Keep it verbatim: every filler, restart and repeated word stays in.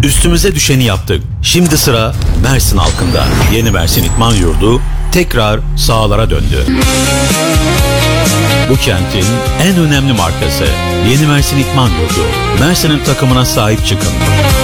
Üstümüze düşeni yaptık. Şimdi sıra Mersin halkında. Yeni Mersin İdman Yurdu tekrar sahalara döndü. Bu kentin en önemli markası Yeni Mersin İdman Yurdu. Mersin'in takımına sahip çıkın.